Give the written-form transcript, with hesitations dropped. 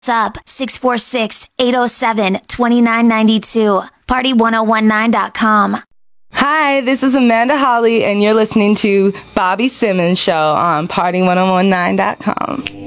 Up 646-807-2992. Party1019.com. Hi, this is Amanda Holly, and you're listening to Bobby Simmons Show on Party1019.com.